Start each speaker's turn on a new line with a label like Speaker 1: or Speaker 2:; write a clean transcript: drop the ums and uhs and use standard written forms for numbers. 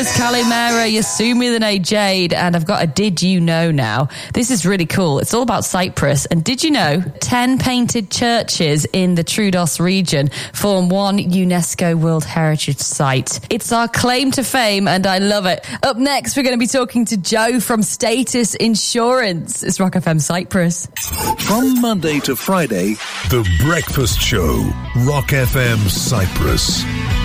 Speaker 1: It's Calimera, Yasumi the Name Jade, and I've got a Did You Know now. This is really cool. It's all about Cyprus. And did you know 10 painted churches in the Troodos region form one UNESCO World Heritage Site? It's our claim to fame, and I love it. Up next, we're going to be talking to Joe from Status Insurance. It's Rock FM Cyprus.
Speaker 2: From Monday to Friday,
Speaker 3: The Breakfast Show, Rock FM Cyprus.